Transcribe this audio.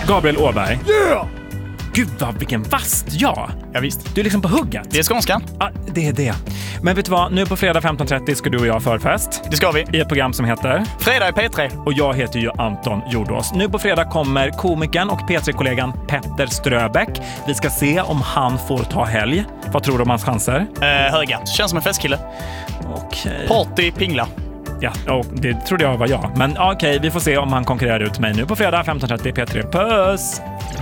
Gabriel Åberg. Yeah! Gud vilken vast ja. Ja visst. Du är liksom på hugget. Det är skånskan. Ja, det är det. Men vet du vad? Nu på fredag 15.30 ska du och jag förfest. Det ska vi. I ett program som heter Fredag i P3. Och jag heter ju Anton Jordås. Nu på fredag kommer komikern och P3-kollegan Petter Ströbeck. Vi ska se om han får ta helg. Vad tror du om hans chanser? Höga. Känns som en festkille. Okej. Party pingla. Ja, och det trodde jag var jag. Men okej, vi får se om han konkurrerar ut mig nu på fredag 15.30 P3. Puss!